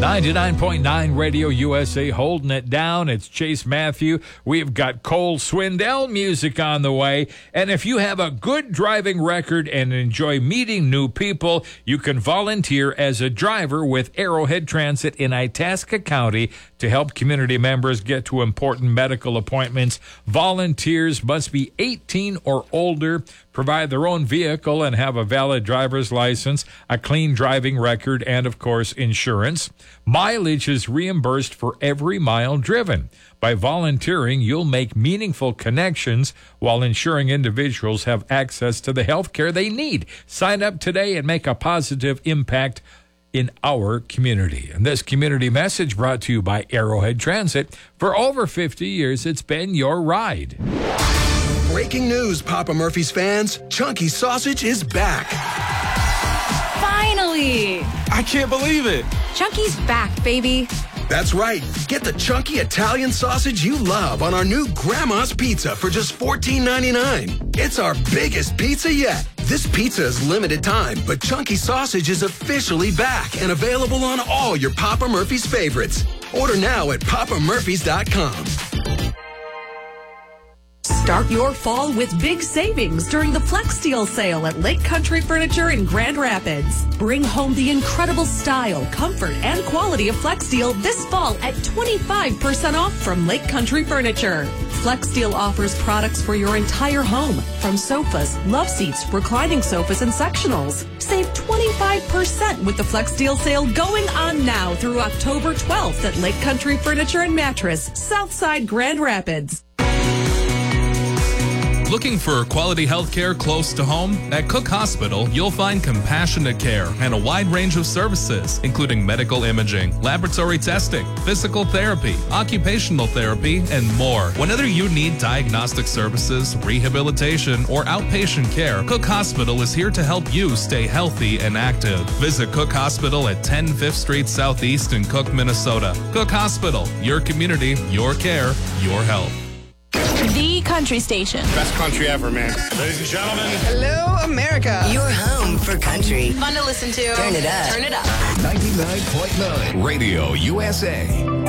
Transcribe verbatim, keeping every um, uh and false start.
ninety-nine point nine Radio U S A holding it down. It's Chase Matthew. We've got Cole Swindell music on the way. And if you have a good driving record and enjoy meeting new people, you can volunteer as a driver with Arrowhead Transit in Itasca County to help community members get to important medical appointments. Volunteers must be eighteen or older, provide their own vehicle, and have a valid driver's license, a clean driving record, and, of course, insurance. Mileage is reimbursed for every mile driven. By volunteering, you'll make meaningful connections while ensuring individuals have access to the health care they need. Sign up today and make a positive impact in our community. And this community message brought to you by Arrowhead Transit. For over fifty years, it's been your ride. Breaking news, Papa Murphy's fans. Chunky Sausage is back. Finally! I can't believe it. Chunky's back, baby. That's right. Get the chunky Italian sausage you love on our new Grandma's Pizza for just fourteen ninety-nine. It's our biggest pizza yet. This pizza is limited time, but Chunky Sausage is officially back and available on all your Papa Murphy's favorites. Order now at papa murphys dot com. Start your fall with big savings during the Flex Deal sale at Lake Country Furniture in Grand Rapids. Bring home the incredible style, comfort, and quality of Flex Deal this fall at twenty-five percent off from Lake Country Furniture. Flex Deal offers products for your entire home, from sofas, love seats, reclining sofas, and sectionals. Save twenty-five percent with the Flex Deal sale going on now through October twelfth at Lake Country Furniture and Mattress, Southside Grand Rapids. Looking for quality health care close to home? At Cook Hospital, you'll find compassionate care and a wide range of services, including medical imaging, laboratory testing, physical therapy, occupational therapy, and more. Whenever you need diagnostic services, rehabilitation, or outpatient care, Cook Hospital is here to help you stay healthy and active. Visit Cook Hospital at ten Fifth Street Southeast in Cook, Minnesota. Cook Hospital, your community, your care, your health. The country station. Best country ever, man. Ladies and gentlemen. Hello, America. Your home for country. Fun to listen to. Turn it up. Turn it up. ninety-nine point nine Radio U S A.